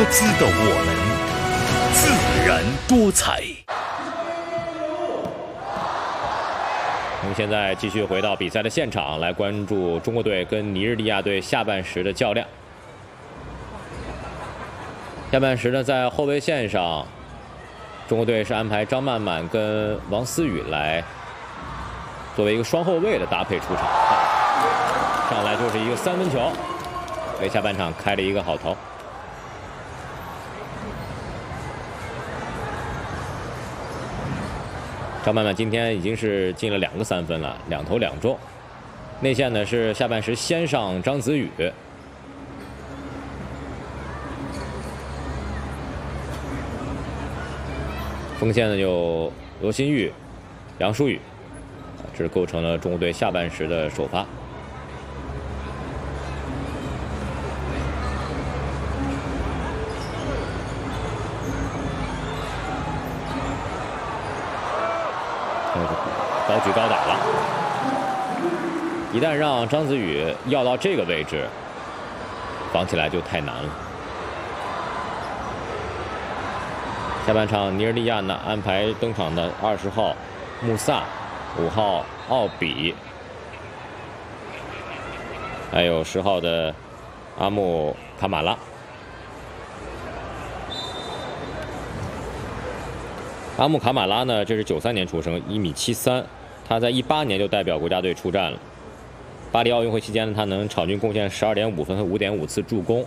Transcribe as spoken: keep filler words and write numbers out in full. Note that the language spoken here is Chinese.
姿的我们，自然多彩。 我们现在继续回到比赛的现场，来关注中国队跟尼日利亚队下半时的较量。下半时呢，在后卫线上，中国队是安排张曼曼跟王思雨来作为一个双后卫的搭配出场，上来就是一个三分球，为下半场开了一个好头。张曼曼今天已经是进了两个三分了，两投两中。内线呢是下半时先上张子宇，锋线呢有罗新玉、杨舒宇，这是构成了中国队下半时的首发。高举高打了，一旦让张子宇要到这个位置，防起来就太难了。下半场尼日利亚呢安排登场的二十号穆萨、五号奥比，还有十号的阿木卡马拉。阿木卡马拉呢，这是九三年出生，一米七三，他在一八年就代表国家队出战了。巴黎奥运会期间呢，他能场均贡献十二点五分和五点五次助攻。